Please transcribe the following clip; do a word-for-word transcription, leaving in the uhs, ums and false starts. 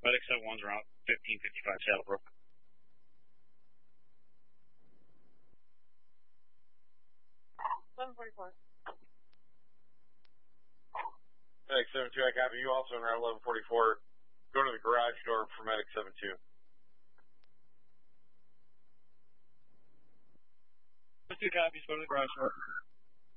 Medic seven one's around fifteen fifty-five Saddlebrook. eleven forty-four. Medic seven two, I copy you also on Route eleven forty-four. Go to the garage door for Medic seven two. Two copies, go to the garage door.